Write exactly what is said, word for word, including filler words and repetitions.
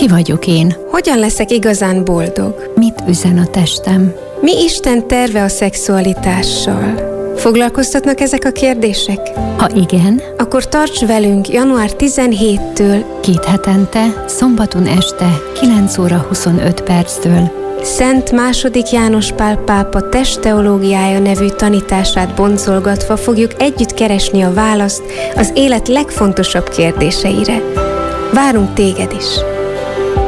Ki vagyok én? Hogyan leszek igazán boldog? Mit üzen a testem? Mi Isten terve a szexualitással? Foglalkoztatnak ezek a kérdések? Ha igen, akkor tarts velünk január tizenhétedikétől két hetente, szombaton este, kilenc óra huszonöt perctől. Szent második János Pál pápa testteológiája nevű tanítását boncolgatva fogjuk együtt keresni a választ az élet legfontosabb kérdéseire. Várunk téged is!